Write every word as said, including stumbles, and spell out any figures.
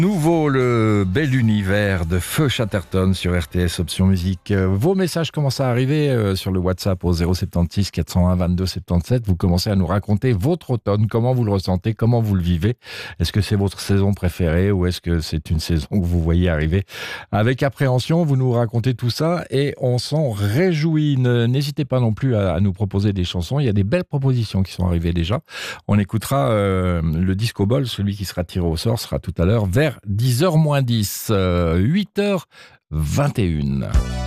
Nouveau, le bel univers de Feu Chatterton sur R T S Option Musique. Vos messages commencent à arriver sur le WhatsApp au zéro soixante-seize quatre cent un vingt-deux soixante-dix-sept. Vous commencez à nous raconter votre automne, comment vous le ressentez, comment vous le vivez. Est-ce que c'est votre saison préférée ou est-ce que c'est une saison que vous voyez arriver avec appréhension? Vous nous racontez tout ça et on s'en réjouit. N'hésitez pas non plus à, à nous proposer des chansons. Il y a des belles propositions qui sont arrivées déjà. On écoutera euh, le Disco Ball, celui qui sera tiré au sort sera tout à l'heure vers dix heures moins dix, euh, huit heures vingt et une.